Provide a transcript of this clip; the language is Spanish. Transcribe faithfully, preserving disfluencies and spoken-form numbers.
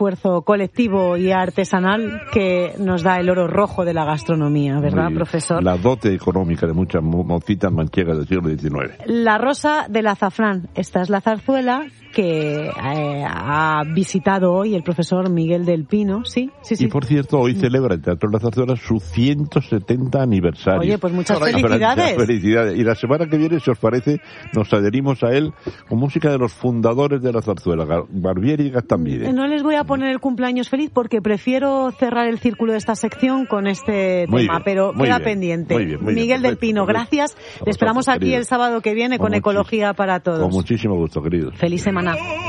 esfuerzo colectivo y artesanal que nos da el oro rojo de la gastronomía, ¿verdad, Muy, profesor? La dote económica de muchas mocitas manchegas del siglo diecinueve. La rosa del azafrán. Esta es la zarzuela que eh, ha visitado hoy el profesor Miguel del Pino, ¿sí? Sí, sí. Y por cierto, hoy celebra el Teatro de la Zarzuela su ciento setenta aniversario. Oye, pues muchas Ahora, felicidades. Felicidades. Y la semana que viene, si os parece, nos adherimos a él con música de los fundadores de la zarzuela, Barbieri y Gastambide. No les voy a poner el cumpleaños feliz porque prefiero cerrar el círculo de esta sección con este muy tema, bien, pero queda bien, pendiente. Muy bien, muy Miguel bien, del Pino, perfecto, gracias. perfecto. Le esperamos aquí querido. el sábado que viene con, con Ecología para Todos. Con muchísimo gusto, querido. Feliz semana.